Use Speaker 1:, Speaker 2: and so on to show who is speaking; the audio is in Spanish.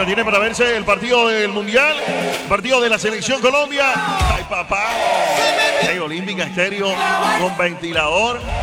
Speaker 1: mañana tiene para verse el partido del Mundial, partido de la Selección Colombia. Ay, papá. Hey, Olímpica Estéreo con ventilador.